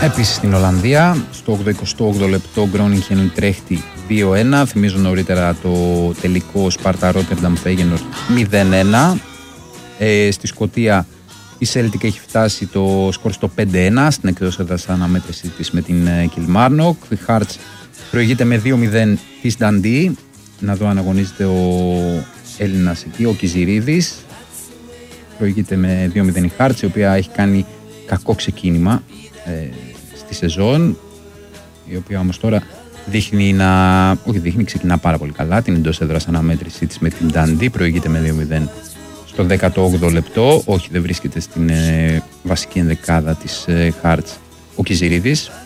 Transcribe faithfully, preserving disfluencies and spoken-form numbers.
Επίσης στην Ολλανδία, στο εικοστό όγδοο λεπτό, Groningen Utrecht δύο ένα. Θυμίζω νωρίτερα το τελικό Σπάρτα Ρότερνταμ Φέγενορντ μηδέν ένα. Ε, στη Σκωτία η Celtic έχει φτάσει το σκορ στο πέντε ένα στην εκτός έδρας αναμέτρηση της με την Kilmarnock. Η Hearts προηγείται με δύο μηδέν της Dundee. Να δω αν αγωνίζεται ο Έλληνας εκεί, ο Κιζηρίδης. Προηγείται με δύο μηδέν η Hearts, η οποία έχει κάνει κακό ξεκίνημα ε, στη σεζόν, η οποία όμως τώρα δείχνει να... όχι δείχνει, ξεκινά πάρα πολύ καλά την εντός έδρας αναμέτρησή της με την Dundee. Προηγείται με δύο μηδέν στο δέκατο όγδοο λεπτό. Όχι, δεν βρίσκεται στην ε, βασική ενδεκάδα της ε, Hearts ο Κιζηρίδης.